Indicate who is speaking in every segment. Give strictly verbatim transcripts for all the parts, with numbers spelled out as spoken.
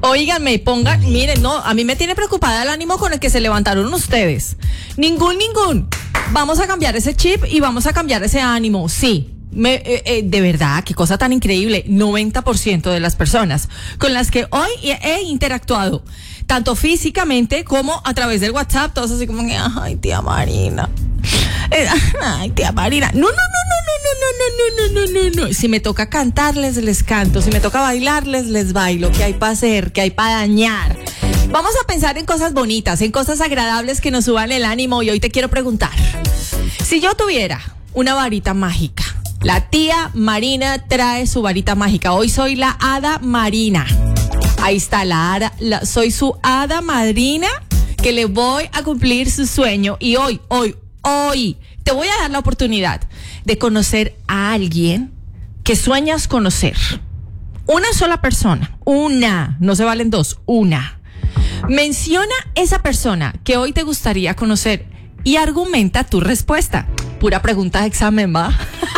Speaker 1: Óiganme, pongan, miren, no, a mí me tiene preocupada el ánimo con el que se levantaron ustedes. Ningún, ningún. Vamos a cambiar ese chip y vamos a cambiar ese ánimo, sí. Me, eh, eh, de verdad, qué cosa tan increíble. noventa por ciento de las personas con las que hoy he interactuado, tanto físicamente como a través del WhatsApp, todos así como que, ay, tía Marina. Eh, ay, tía Marina. No, no, no, no, no, no, no, no, no, no. Si me toca cantarles, les canto. Si me toca bailarles, les bailo. ¿Qué hay para hacer? ¿Qué hay para dañar? Vamos a pensar en cosas bonitas, en cosas agradables que nos suban el ánimo. Y hoy te quiero preguntar, si yo tuviera una varita mágica, la tía Marina trae su varita mágica. Hoy soy la hada Marina. Ahí está la hada, la, soy su hada madrina que le voy a cumplir su sueño. Y hoy, hoy, hoy te voy a dar la oportunidad de conocer a alguien que sueñas conocer. Una sola persona, una, no se valen dos, una. Menciona esa persona que hoy te gustaría conocer y argumenta tu respuesta. Pura pregunta de examen, ¿va?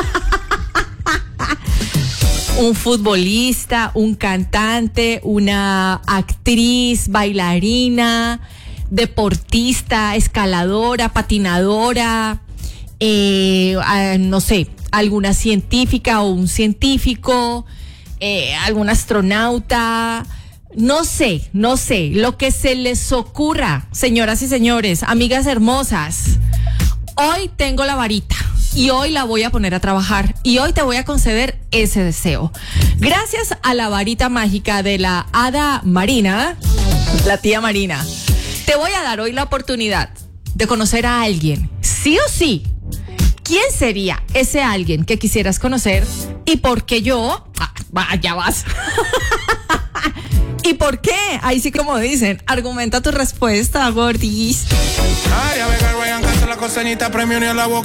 Speaker 1: Un futbolista, un cantante, una actriz, bailarina, deportista, escaladora, patinadora, eh, eh, no sé, alguna científica o un científico, eh, algún astronauta, no sé, no sé, lo que se les ocurra, señoras y señores, amigas hermosas. Hoy tengo la varita y hoy la voy a poner a trabajar y hoy te voy a conceder ese deseo. Gracias a la varita mágica de la hada Marina, la tía Marina, te voy a dar hoy la oportunidad de conocer a alguien, sí o sí. ¿Quién sería ese alguien que quisieras conocer y por qué yo? Ah, va, ya vas. ¿Y por qué? Ahí sí, como dicen, argumenta tu respuesta, gordis.
Speaker 2: Ay, a ver, Ryan, canta la costeñita, premio ni a la boca.